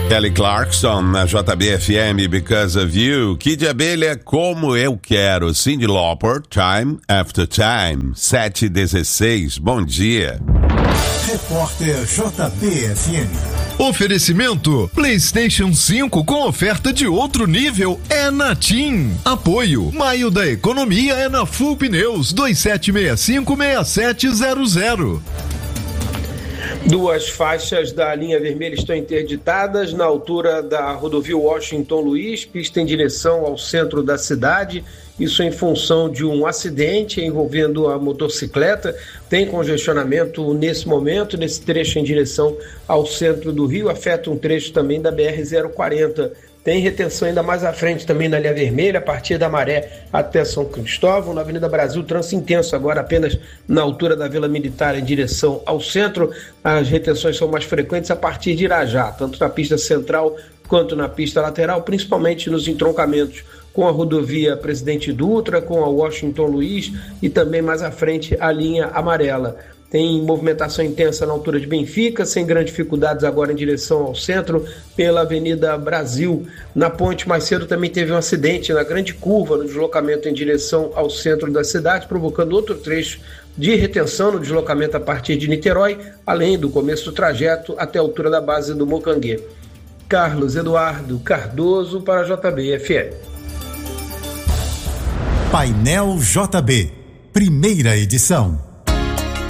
Kelly Clarkson na JBFM, Because of You. Kid Abelha, Como Eu Quero. Cyndi Lauper, Time After Time. 7h16, bom dia. Repórter JBFM. Oferecimento PlayStation 5 com oferta de outro nível é na TIM. Apoio Maio da Economia é na Full Pneus 2765-6700. Duas faixas da linha vermelha estão interditadas na altura da rodovia Washington Luiz, pista em direção ao centro da cidade. Isso em função de um acidente envolvendo a motocicleta. Tem congestionamento nesse momento, nesse trecho em direção ao centro do Rio. Afeta um trecho também da BR-040. Tem retenção ainda mais à frente também na linha vermelha, a partir da Maré até São Cristóvão. Na Avenida Brasil, trânsito intenso agora apenas na altura da Vila Militar em direção ao centro. As retenções são mais frequentes a partir de Irajá, tanto na pista central quanto na pista lateral, principalmente nos entroncamentos com a rodovia Presidente Dutra, com a Washington Luiz e também mais à frente a linha amarela. Tem movimentação intensa na altura de Benfica, sem grandes dificuldades agora em direção ao centro, pela Avenida Brasil. Na ponte mais cedo também teve um acidente na grande curva no deslocamento em direção ao centro da cidade, provocando outro trecho de retenção no deslocamento a partir de Niterói, além do começo do trajeto até a altura da base do Mocanguê. Carlos Eduardo Cardoso para a JBFM. Painel JB, primeira edição.